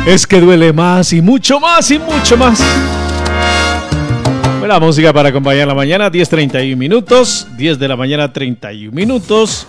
Es que duele más y mucho más y mucho más. Buena música para acompañar la mañana, 10:31 minutos, 10 de la mañana 31 minutos.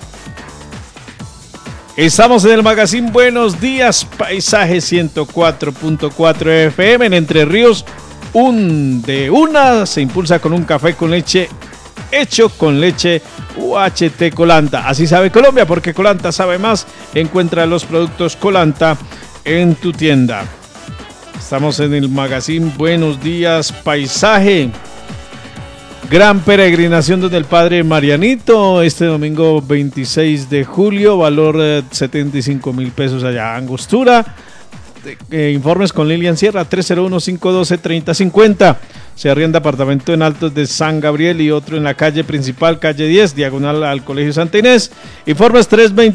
Estamos en el magazine Buenos Días Paisaje 104.4 FM en Entre Ríos. De una se impulsa con un café con leche hecho con leche UHT Colanta. Así sabe Colombia, porque Colanta sabe más. Encuentra los productos Colanta en tu tienda. Estamos en el magazine Buenos Días Paisaje. Gran peregrinación donde el Padre Marianito este domingo 26 de julio, valor 75 mil pesos allá a Angostura. Informes con Lilian Sierra, 301-512-3050. Se arrienda apartamento en Altos de San Gabriel y otro en la calle principal, calle 10, diagonal al Colegio Santa Inés. Informes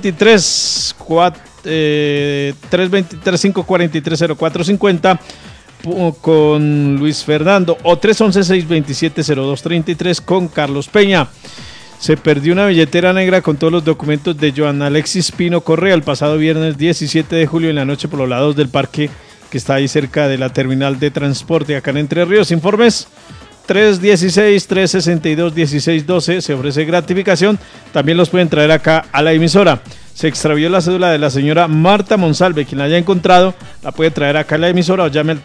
323-543-0450 con Luis Fernando o 311-627-0233 con Carlos Peña. Se perdió una billetera negra con todos los documentos de Joan Alexis Pino Correa el pasado viernes 17 de julio en la noche por los lados del parque que está ahí cerca de la terminal de transporte acá en Entre Ríos. Informes 316-362-1612. Se ofrece gratificación. También los pueden traer acá a la emisora. Se extravió la cédula de la señora Marta Monsalve. Quien la haya encontrado la puede traer acá a la emisora o llame al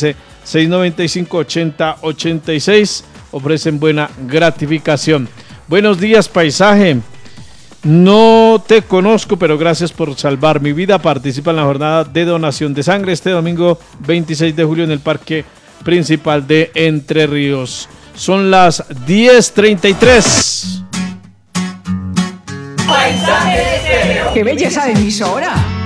313-695-8086. Ofrecen buena gratificación. Buenos días, Paisaje. No te conozco, pero gracias por salvar mi vida. Participa en la jornada de donación de sangre este domingo 26 de julio en el parque principal de Entre Ríos. Son las 10:33. Paisaje Estéreo. ¡Qué belleza de emisora!